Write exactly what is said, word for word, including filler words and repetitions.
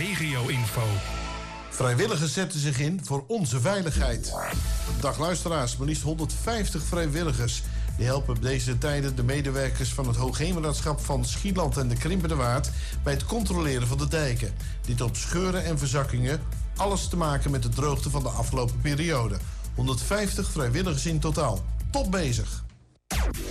regio-info. Vrijwilligers zetten zich in voor onze veiligheid. Dag luisteraars, maar liefst honderdvijftig vrijwilligers. Die helpen op deze tijden de medewerkers van het Hoogheemraadschap van Schieland en de Krimpende Waard bij het controleren van de dijken. Dit op scheuren en verzakkingen, alles te maken met de droogte van de afgelopen periode. honderdvijftig vrijwilligers in totaal. Top bezig!